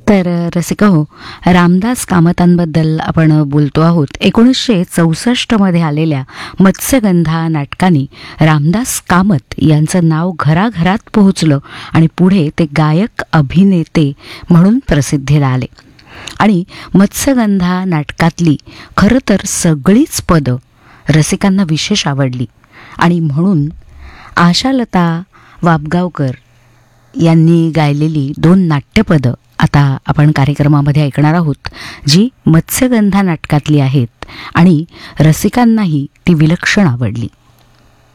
तर रसिका हो, रामदास कामतांबद्दल आपण बोलतो आहोत. 1964 आलेल्या मत्स्यगंधा नाटकाने रामदास कामत यांचं नाव घराघरात पोहोचलं आणि पुढे ते गायक अभिनेते म्हणून प्रसिद्धीला आले. आणि मत्स्यगंधा नाटकातली खरं तर सगळीच पदं रसिकांना विशेष आवडली आणि म्हणून आशालता वाबगावकर यांनी गायलेली 2 नाट्यपदं आता आपण कार्यक्रमामध्ये ऐकणार आहोत, जी मत्स्यगंधा नाटकातली आहेत आणि रसिकांनाही ती विलक्षण आवडली.